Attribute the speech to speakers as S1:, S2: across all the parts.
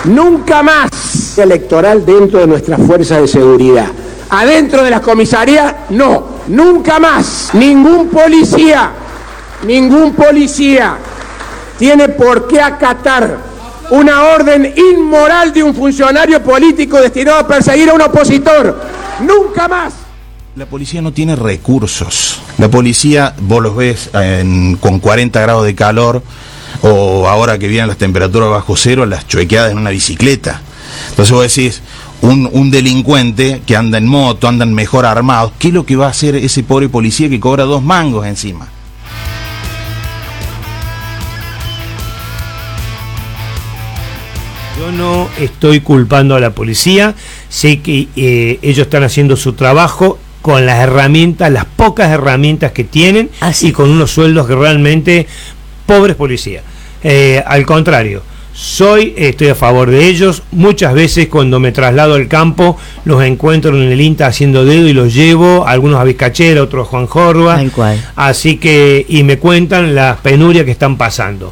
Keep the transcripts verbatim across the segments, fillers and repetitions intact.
S1: Nunca más electoral dentro de nuestras fuerzas de seguridad. Adentro de las comisarías, no, nunca más. Ningún policía, ningún policía tiene por qué acatar una orden inmoral de un funcionario político destinado a perseguir a un opositor. Nunca más.
S2: La policía no tiene recursos. La policía, vos los ves en, con cuarenta grados de calor, o ahora que vienen las temperaturas bajo cero, las chuequeadas en una bicicleta. Entonces vos decís, un, un delincuente que anda en moto, andan mejor armados, ¿qué es lo que va a hacer ese pobre policía que cobra dos mangos encima?
S3: Yo no estoy culpando a la policía, sé que eh, ellos están haciendo su trabajo con las herramientas, las pocas herramientas que tienen,
S4: Así.
S3: y con unos sueldos que realmente pobres policías. Eh, al contrario, soy, estoy a favor de ellos. Muchas veces cuando me traslado al campo los encuentro en el INTA haciendo dedo y los llevo, algunos a Vizcachera, otros a Juan Jorba,
S4: Tal cual.
S3: así que, y me cuentan las penurias que están pasando.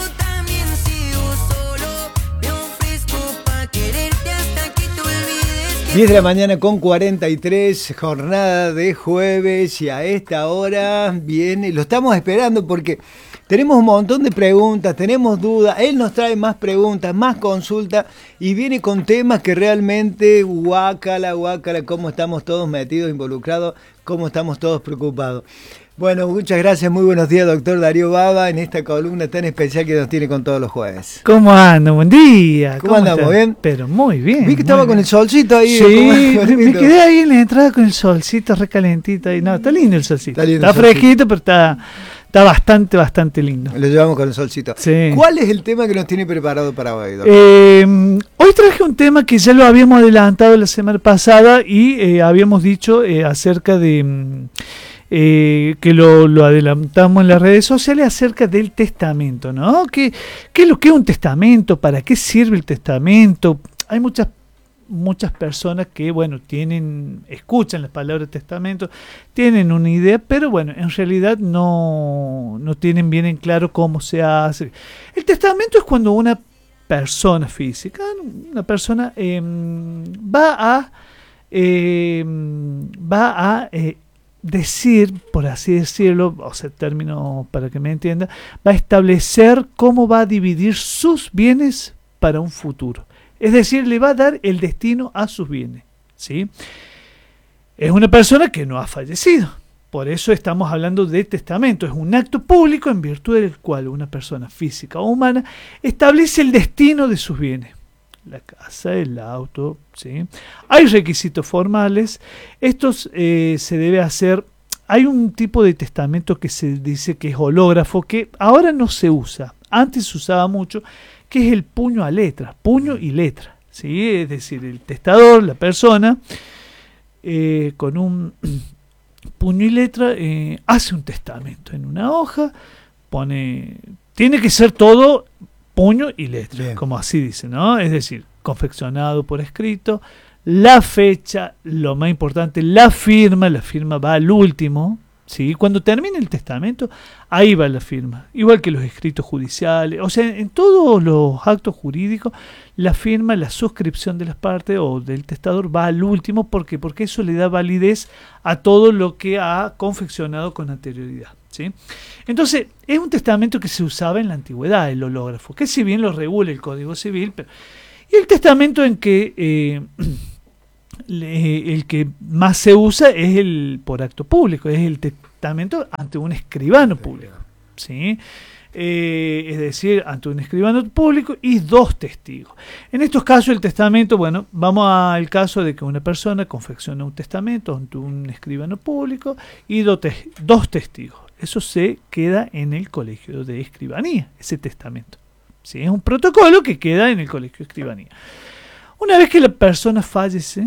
S5: diez de la mañana con cuarenta y tres, jornada de jueves, y a esta hora viene, lo estamos esperando porque tenemos un montón de preguntas, tenemos dudas, él nos trae más preguntas, más consultas y viene con temas que realmente guácala, guácala, cómo estamos todos metidos, involucrados, cómo estamos todos preocupados. Bueno, muchas gracias, muy buenos días, doctor Darío Baba, en esta columna tan especial que nos tiene con todos los jueves.
S6: ¿Cómo anda? Buen día.
S5: ¿Cómo, ¿Cómo andamos?
S6: Está?
S5: ¿Bien?
S6: Pero muy bien.
S5: Vi que estaba
S6: bien.
S5: con el solcito ahí.
S6: Sí, me, me quedé ahí en la entrada con el solcito recalentito ahí. No, está lindo el solcito. Está, lindo está el solcito. Fresquito, pero está, está bastante, bastante lindo.
S5: Lo llevamos con el solcito.
S6: Sí.
S5: ¿Cuál es el tema que nos tiene preparado para hoy, doctor?
S6: Eh, hoy traje un tema que ya lo habíamos adelantado la semana pasada y eh, habíamos dicho eh, acerca de... Eh, que lo, lo adelantamos en las redes sociales acerca del testamento, ¿no? ¿Qué, qué es lo que es un testamento? ¿Para qué sirve el testamento? Hay muchas muchas personas que, bueno, tienen, escuchan las palabras testamento, tienen una idea, pero bueno, en realidad no, no tienen bien en claro cómo se hace. El testamento es cuando una persona física, una persona eh, va a eh, va a eh, decir, por así decirlo, o sea, término para que me entienda, va a establecer cómo va a dividir sus bienes para un futuro. Es decir, le va a dar el destino a sus bienes, ¿sí? Es una persona que no ha fallecido. Por eso estamos hablando de testamento. Es un acto público en virtud del cual una persona física o humana establece el destino de sus bienes. La casa, el auto, ¿sí? Hay requisitos formales. Estos eh, se debe hacer. Hay un tipo de testamento que se dice que es hológrafo, que ahora no se usa. Antes se usaba mucho, que es el puño a letra, puño y letra, ¿sí? Es decir, el testador, la persona, eh, con un puño y letra eh, hace un testamento en una hoja, pone, tiene que ser todo puño y letra, bien, como así dice, ¿no? Es decir, confeccionado por escrito, la fecha, lo más importante, la firma, la firma va al último, ¿sí? Cuando termine el testamento, ahí va la firma, igual que los escritos judiciales, o sea, en todos los actos jurídicos, la firma, la suscripción de las partes o del testador va al último, ¿por qué? Porque eso le da validez a todo lo que ha confeccionado con anterioridad, ¿sí? Entonces, es un testamento que se usaba en la antigüedad, el hológrafo, que si bien lo regula el Código Civil, pero, y el testamento en que eh, le, el que más se usa es el por acto público, es el testamento ante un escribano público, ¿sí? Eh, es decir, ante un escribano público y dos testigos. En estos casos el testamento, bueno, vamos al caso de que una persona confecciona un testamento ante un escribano público y do te- dos testigos. Eso se queda en el colegio de escribanía, ese testamento, ¿sí? Es un protocolo que queda en el colegio de escribanía. Una vez que la persona fallece,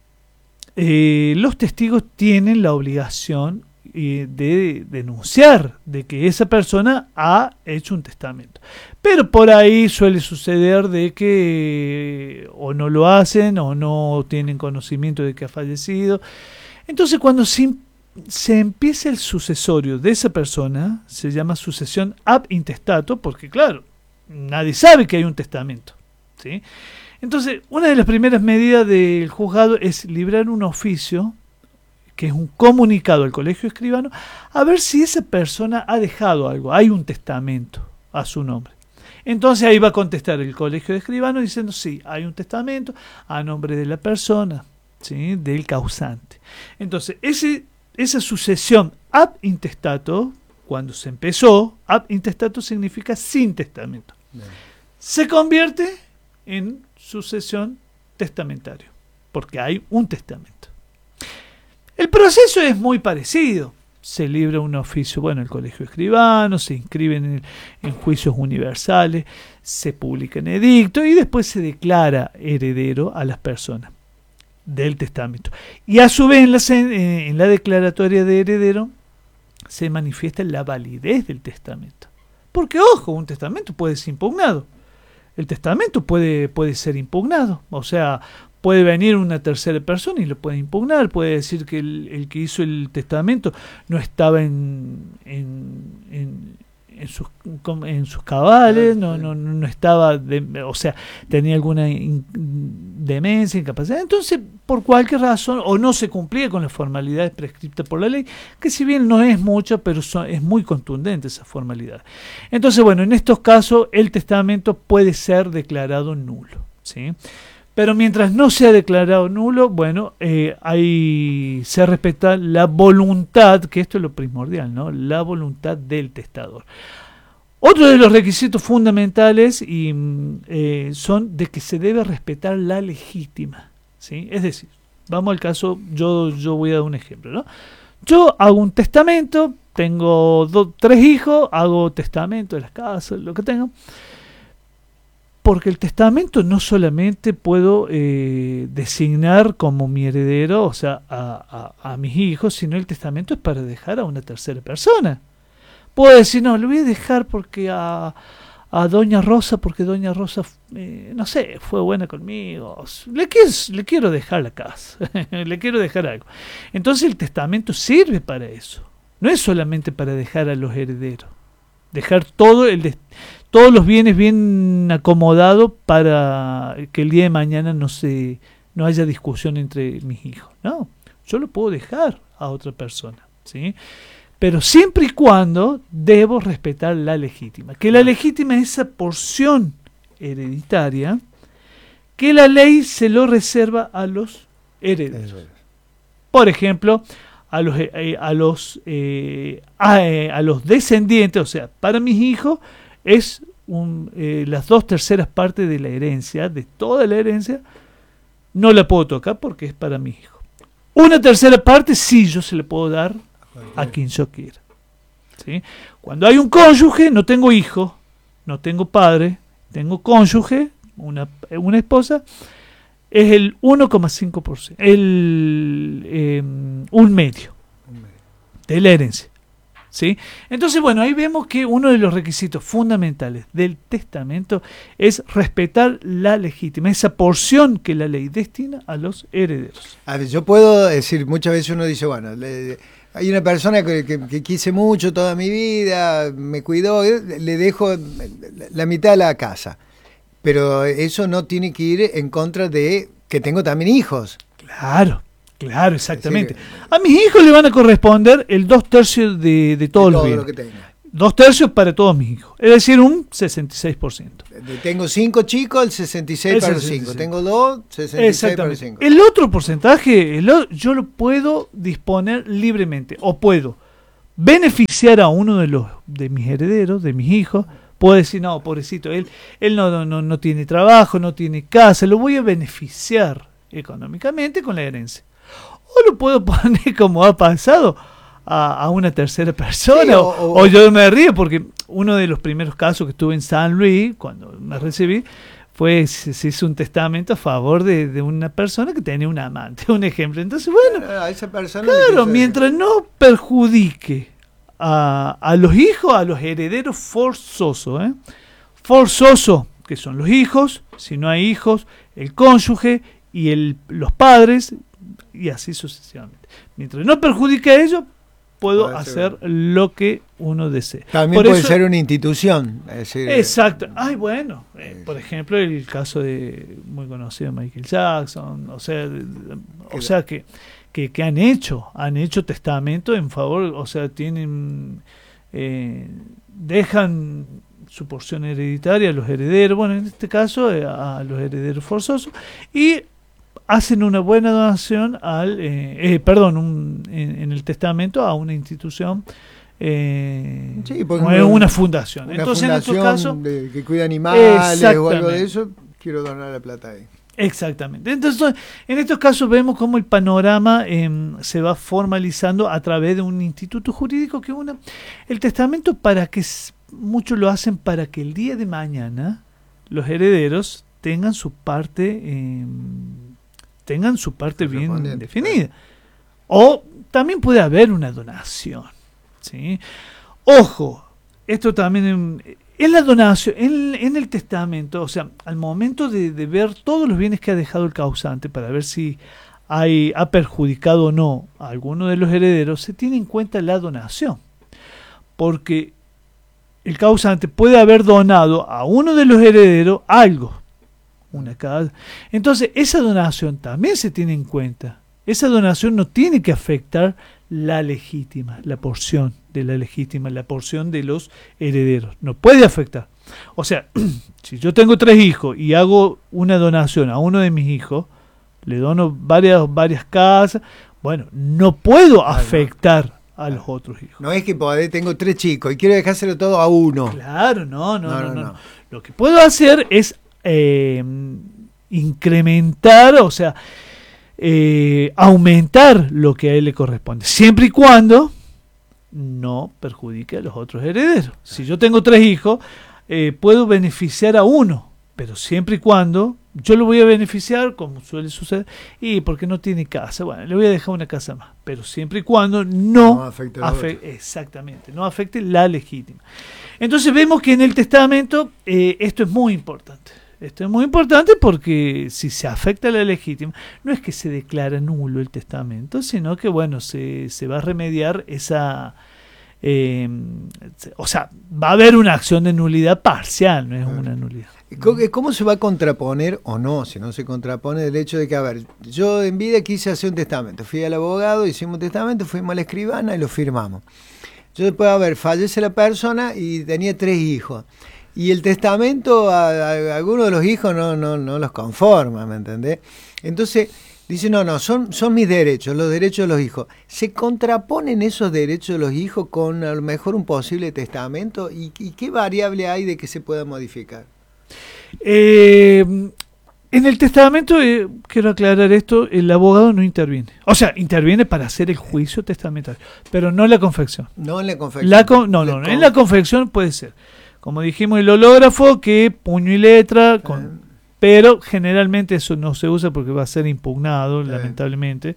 S6: eh, los testigos tienen la obligación de denunciar de que esa persona ha hecho un testamento, pero por ahí suele suceder de que o no lo hacen o no tienen conocimiento de que ha fallecido. Entonces, cuando se, se empieza el sucesorio de esa persona, se llama sucesión ab intestato, porque claro, nadie sabe que hay un testamento, ¿sí? Entonces, una de las primeras medidas del juzgado es librar un oficio, que es un comunicado al colegio escribano, a ver si esa persona ha dejado algo, hay un testamento a su nombre. Entonces ahí va a contestar el colegio de escribanos diciendo, sí, hay un testamento a nombre de la persona, ¿sí? Del causante. Entonces, ese, esa sucesión ab intestato, cuando se empezó, ab intestato significa sin testamento. Bien. Se convierte en sucesión testamentario, porque hay un testamento. El proceso es muy parecido. Se libra un oficio, bueno, el colegio escribano, se inscriben en, en juicios universales, se publica en edicto y después se declara heredero a las personas del testamento. Y a su vez en la, en la declaratoria de heredero se manifiesta la validez del testamento. Porque, ojo, un testamento puede ser impugnado. El testamento puede, puede ser impugnado. O sea, puede venir una tercera persona y lo puede impugnar, puede decir que el, el que hizo el testamento no estaba en, en, en, en, sus, en sus cabales, no, no, no estaba, de, o sea, tenía alguna in, demencia, incapacidad. Entonces, por cualquier razón, o no se cumplía con las formalidades prescritas por la ley, que si bien no es mucho, pero son, es muy contundente esa formalidad. Entonces, bueno, en estos casos el testamento puede ser declarado nulo, ¿sí? Pero mientras no sea declarado nulo, bueno, eh, ahí se respeta la voluntad, que esto es lo primordial, ¿no? La voluntad del testador. Otro de los requisitos fundamentales y, eh, son de que se debe respetar la legítima, ¿sí? Es decir, vamos al caso, yo, yo voy a dar un ejemplo, ¿no? Yo hago un testamento, tengo dos, tres hijos, hago testamento de las casas, lo que tengo. Porque el testamento no solamente puedo eh, designar como mi heredero, o sea, a, a, a mis hijos, sino el testamento es para dejar a una tercera persona. Puedo decir, no, lo voy a dejar porque a, a Doña Rosa, porque Doña Rosa, eh, no sé, fue buena conmigo, le quiero, le quiero dejar la casa, le quiero dejar algo. Entonces el testamento sirve para eso, no es solamente para dejar a los herederos, dejar todo el destino, todos los bienes bien acomodados para que el día de mañana no se no haya discusión entre mis hijos. No, yo lo puedo dejar a otra persona, ¿sí? Pero siempre y cuando debo respetar la legítima. Que la legítima es esa porción hereditaria que la ley se lo reserva a los herederos. Por ejemplo, a los, eh, a, los, eh, a, eh, a los descendientes, o sea, para mis hijos, es un, eh, las dos terceras partes de la herencia, de toda la herencia, no la puedo tocar porque es para mi hijo. Una tercera parte sí yo se la puedo dar a quien yo quiera, ¿sí? Cuando hay un cónyuge, no tengo hijo, no tengo padre, tengo cónyuge, una, una esposa, es el uno coma cinco por ciento, el, eh, un medio de la herencia. ¿Sí? Entonces, bueno, ahí vemos que uno de los requisitos fundamentales del testamento es respetar la legítima, esa porción que la ley destina a los herederos.
S5: A ver, yo puedo decir, muchas veces uno dice, bueno, le, hay una persona que, que, que quise mucho toda mi vida, me cuidó, le dejo la mitad de la casa, pero eso no tiene que ir en contra de que tengo también hijos.
S6: Claro. Claro, exactamente. A mis hijos le van a corresponder el dos tercios de, de todos de los bienes. Lo que tenga. Dos tercios para todos mis hijos. Es decir, un sesenta y seis por ciento.
S5: Tengo cinco chicos, el sesenta y seis para los cinco. Tengo dos, sesenta y seis para los cinco.
S6: El otro porcentaje, el, yo lo puedo disponer libremente. O puedo beneficiar a uno de los de mis herederos, de mis hijos. Puedo decir, no, pobrecito, él, él no, no, no tiene trabajo, no tiene casa. Lo voy a beneficiar económicamente con la herencia. O lo puedo poner, como ha pasado, a, a una tercera persona. Sí, o, o, o yo me río porque uno de los primeros casos que estuve en San Luis, cuando me recibí, fue se, se hizo un testamento a favor de, de una persona que tenía un amante, un ejemplo. Entonces, bueno,
S5: a esa persona
S6: claro, mientras no perjudique a, a los hijos, a los herederos forzosos, ¿eh? Forzoso, que son los hijos, si no hay hijos, el cónyuge y el, los padres, y así sucesivamente. Mientras no perjudique a ellos, puedo
S5: Puede
S6: hacer
S5: ser.
S6: lo que uno desee.
S5: También
S6: Por
S5: puede
S6: eso-
S5: ser una institución. Es decir,
S6: Exacto. Ay, bueno, eh, por ejemplo, el caso de muy conocido Michael Jackson, o sea, de- de- o sea que, que que han hecho, han hecho testamento en favor, o sea, tienen eh, dejan su porción hereditaria a los herederos, bueno, en este caso eh, a los herederos forzosos, y hacen una buena donación al, eh, eh, perdón, un- en, en el testamento a una institución, eh,
S5: Sí, por
S6: como
S5: ejemplo,
S6: una fundación.
S5: una
S6: Entonces, en estos
S5: fundación
S6: casos,
S5: de- que cuida animales o algo de
S6: Exactamente.
S5: eso, quiero donar la plata ahí.
S6: exactamente. Entonces, en estos casos vemos cómo el panorama eh, se va formalizando a través de un instituto jurídico que una, el testamento para que s- muchos lo hacen para que el día de mañana los herederos tengan su parte eh, tengan su parte bien
S5: Correspondiente,
S6: definida. O también puede haber una donación, ¿sí? Ojo, esto también en, en la donación, en, en el testamento, o sea, al momento de, de ver todos los bienes que ha dejado el causante para ver si hay, ha perjudicado o no a alguno de los herederos, se tiene en cuenta la donación. Porque el causante puede haber donado a uno de los herederos algo, una casa. Entonces, esa donación también se tiene en cuenta. Esa donación no tiene que afectar la legítima, la porción de la legítima, la porción de los herederos. No puede afectar. O sea, si yo tengo tres hijos y hago una donación a uno de mis hijos, le dono varias, varias casas, bueno, no puedo afectar a los otros hijos.
S5: No es que podés, tengo tres chicos y quiero dejárselo todo a uno.
S6: Claro, no, no,
S5: No,
S6: no,
S5: no,
S6: no,
S5: no.
S6: Lo que puedo hacer es eh, incrementar, o sea, eh, aumentar lo que a él le corresponde, siempre y cuando no perjudique a los otros herederos. Si yo tengo tres hijos, eh, puedo beneficiar a uno, pero siempre y cuando yo lo voy a beneficiar, como suele suceder, y porque no tiene casa, bueno, le voy a dejar una casa más, pero siempre y cuando no,
S5: No afecte a los
S6: afe- exactamente, no afecte la legítima. Entonces vemos que en el testamento eh, esto es muy importante. Esto es muy importante porque si se afecta la legítima, no es que se declara nulo el testamento, sino que, bueno, se, se va a remediar esa... eh, o sea, va a haber una acción de nulidad parcial, no es una nulidad.
S5: ¿Cómo, cómo se va a contraponer o no? Si no se contrapone el hecho de que, a ver, yo en vida quise hacer un testamento. Fui al abogado, hicimos un testamento, fuimos a la escribana y lo firmamos. Yo después, a ver, fallece la persona y tenía tres hijos. Y el testamento a, a, a algunos de los hijos no, no, no los conforma, ¿me entendés? Entonces, dice, no, no, son, son mis derechos, los derechos de los hijos. ¿Se contraponen esos derechos de los hijos con a lo mejor un posible testamento? ¿Y, y qué variable hay de que se pueda modificar?
S6: Eh, en el testamento, eh, quiero aclarar esto, el abogado no interviene. O sea, interviene para hacer el juicio testamentario, pero no la confección.
S5: No en la confección.
S6: La con- no, no, no, en la confección puede ser, como dijimos, el hológrafo, que puño y letra, con, pero generalmente eso no se usa porque va a ser impugnado,
S5: Sí.
S6: lamentablemente.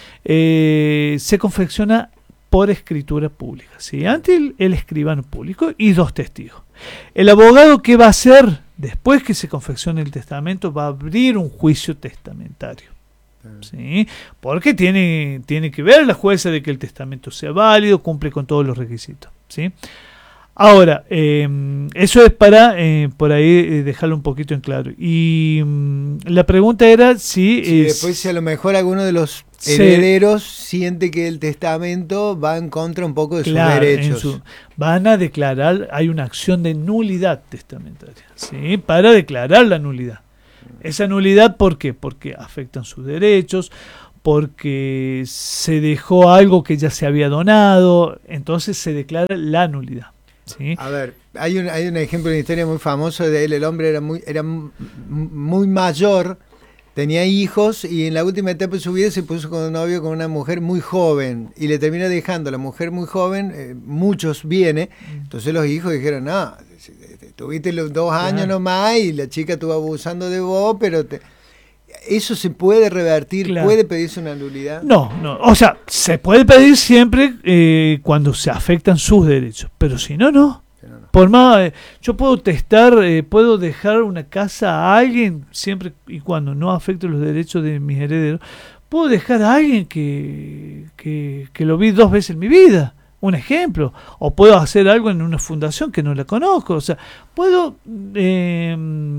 S6: Eh, se confecciona por escritura pública, ¿sí? Ante el, el escribano público y dos testigos. El abogado, ¿qué va a hacer? Después que se confeccione el testamento, va a abrir un juicio testamentario. ¿Sí? Porque tiene, tiene que ver la jueza de que el testamento sea válido, cumple con todos los requisitos. ¿Sí? Ahora, eh, eso es para eh, por ahí eh, dejarlo un poquito en claro. Y mm, la pregunta era si...
S5: Sí,
S6: es-
S5: después si a lo mejor alguno de los
S6: Sí.
S5: herederos siente que el testamento va en contra un poco de
S6: Claro,
S5: sus
S6: en
S5: derechos.
S6: su- van a declarar, hay una acción de nulidad testamentaria, ¿sí? Para declarar la nulidad. Esa nulidad, ¿por qué? Porque afectan sus derechos, porque se dejó algo que ya se había donado, entonces se declara la nulidad, ¿sí?
S5: A ver, hay un, hay un ejemplo de una historia muy famoso de él. El hombre era muy, era m- muy mayor, tenía hijos y en la última etapa de su vida se puso con un novio con una mujer muy joven y le termina dejando la mujer muy joven eh, muchos bienes. Entonces los hijos dijeron, no, tuviste los dos años
S6: Claro.
S5: nomás y la chica estuvo abusando de vos, pero te... eso se puede revertir,
S6: Claro.
S5: puede pedirse una nulidad.
S6: No, no, o sea, se puede pedir siempre eh, cuando se afectan sus derechos, pero si no, no.
S5: Pero no.
S6: Por más, eh, yo puedo testar, eh, puedo dejar una casa a alguien siempre y cuando no afecte los derechos de mis herederos, puedo dejar a alguien que, que, que lo vi dos veces en mi vida, un ejemplo, o puedo hacer algo en una fundación que no la conozco, o sea, puedo eh,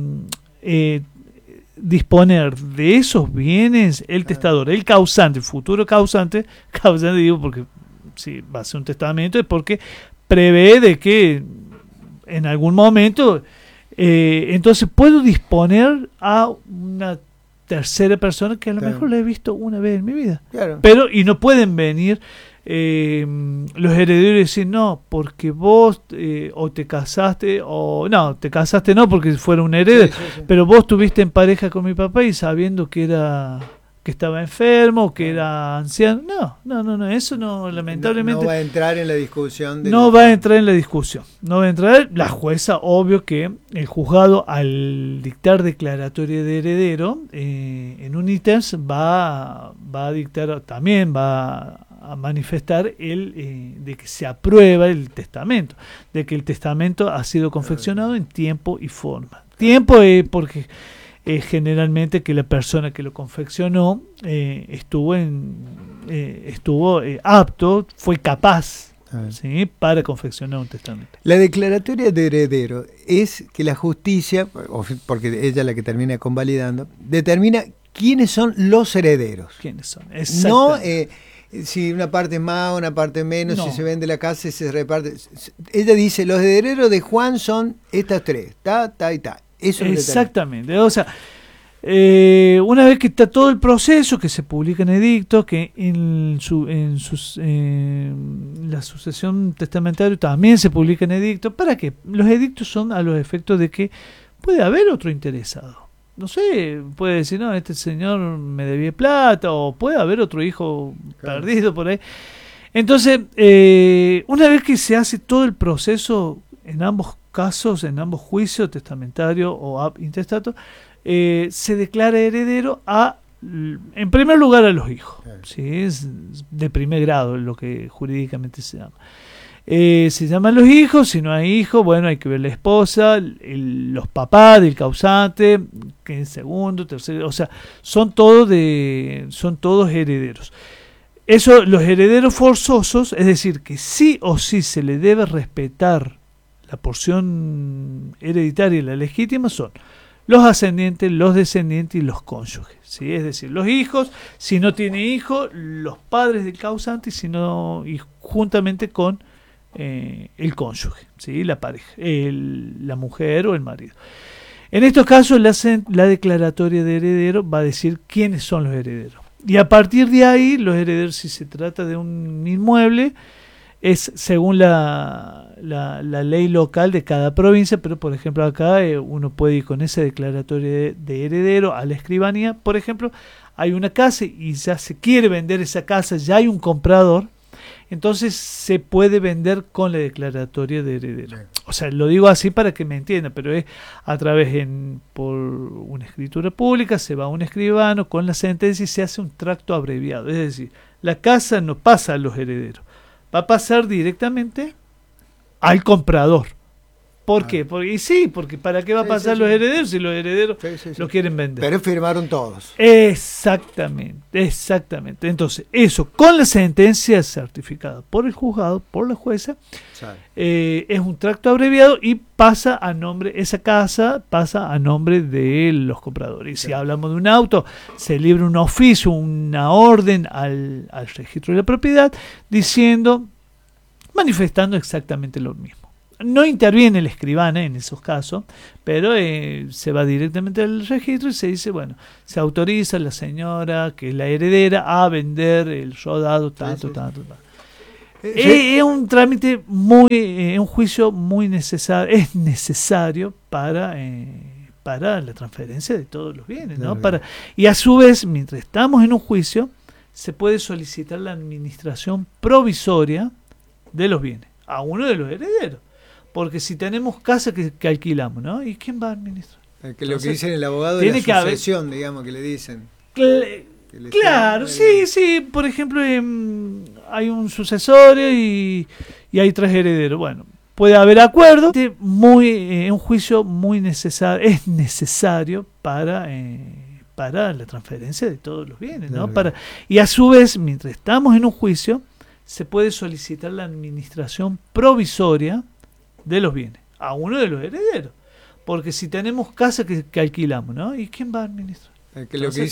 S6: eh, disponer de esos bienes el testador, el causante, el futuro causante, causante digo porque si va a ser un testamento es porque prevé de que en algún momento eh, entonces puedo disponer a una tercera persona que a lo claro. mejor la he visto una vez en mi vida, claro. pero y no pueden venir eh, los herederos y decir no porque vos eh, o te casaste o no te casaste no porque fuera un heredero, sí, sí, sí. pero vos estuviste en pareja con mi papá y sabiendo que era que estaba enfermo, que era anciano. No, no, no, no, eso no, lamentablemente.
S5: No, no va a entrar en la discusión. De
S6: no va a entrar en la discusión. No va a entrar. La jueza, obvio que el juzgado, al dictar declaratoria de heredero, eh, en un ítems va, va a dictar, también va a manifestar el eh, de que se aprueba el testamento, de que el testamento ha sido confeccionado en tiempo y forma. Tiempo eh, porque Eh, generalmente que la persona que lo confeccionó eh, estuvo en eh, estuvo eh, apto, fue capaz ¿sí? para confeccionar un testamento.
S5: La declaratoria de heredero es que la justicia, porque ella es la que termina convalidando, determina quiénes son los herederos.
S6: ¿Quiénes son?
S5: No eh, si una parte más, una parte menos, no. si se vende la casa y se reparte. Ella dice, los herederos de Juan son estas tres, ta, ta y ta. Eso
S6: Exactamente, o sea, eh, una vez que está todo el proceso, que se publica en edicto, que en, su, en sus, eh, la sucesión testamentaria también se publica en edicto, ¿para qué? Los edictos son a los efectos de que puede haber otro interesado. No sé, puede decir, no, este señor me debía plata, o puede haber otro hijo claro. perdido por ahí. Entonces, eh, una vez que se hace todo el proceso en ambos casos, en ambos juicios, testamentario o ab intestato, eh, se declara heredero a, en primer lugar, a los hijos. ¿Sí? Es de primer grado lo que jurídicamente se llama. Eh, se llaman los hijos, si no hay hijos, bueno, hay que ver la esposa, el, los papás del causante, que en segundo, tercero, o sea, son todos de, son todos herederos. Eso, los herederos forzosos, es decir, que sí o sí se le debe respetar la porción hereditaria y la legítima son los ascendientes, los descendientes y los cónyuges, ¿sí? Es decir, los hijos, si no tiene hijos, los padres del causante, si no, y juntamente con eh, el cónyuge, ¿sí? La pareja, el, la mujer o el marido. En estos casos, la, la declaratoria de heredero va a decir quiénes son los herederos. Y a partir de ahí, los herederos, si se trata de un inmueble, es según la, la, la ley local de cada provincia, pero por ejemplo acá eh, uno puede ir con esa declaratoria de, de heredero a la escribanía. Por ejemplo, hay una casa y ya se quiere vender esa casa, ya hay un comprador, entonces se puede vender con la declaratoria de heredero. O sea, lo digo así para que me entienda, pero es a través en, por una escritura pública, se va a un escribano con la sentencia y se hace un tracto abreviado. Es decir, la casa no pasa a los herederos, va a pasar directamente al comprador. ¿Por ah. qué? Porque, y sí, porque ¿para qué va a pasar sí, sí, los sí. herederos si los herederos sí, sí, sí. lo quieren vender?
S5: Pero firmaron todos.
S6: Exactamente, exactamente. Entonces, eso con la sentencia certificada por el juzgado, por la jueza, eh, es un tracto abreviado y pasa a nombre, esa casa pasa a nombre de los compradores. Y sí. si hablamos de un auto, se libra un oficio, una orden al, al registro de la propiedad diciendo, manifestando exactamente lo mismo. No interviene el escribano en esos casos, pero eh, se va directamente al registro y se dice, bueno, se autoriza a la señora, que es la heredera, a vender el rodado tanto, sí, sí. tanto, tanto. Eh, eh, es un trámite muy, eh, un juicio muy necesario, es necesario para, eh, para la transferencia de todos los bienes, ¿no? Para, y a su vez, mientras estamos en un juicio, se puede solicitar la administración provisoria de los bienes a uno de los herederos. Porque si tenemos casa que, que alquilamos, ¿no? ¿Y quién va a administrar?
S5: Que Entonces, lo que dice el abogado de la sucesión, haber, digamos, que le dicen.
S6: Cl que le claro, sí, el... sí. Por ejemplo, eh, hay un sucesorio y, y hay tres herederos. Bueno, puede haber acuerdo. Muy, eh, un juicio muy necesario, es necesario para, eh, para la transferencia de todos los bienes, ¿no?
S5: Claro.
S6: Para, y a su vez, mientras estamos en un juicio, se puede solicitar la administración provisoria de los bienes a uno de los herederos. Porque si tenemos casa que, que alquilamos, ¿no? ¿Y quién va a administrar?
S5: Que lo que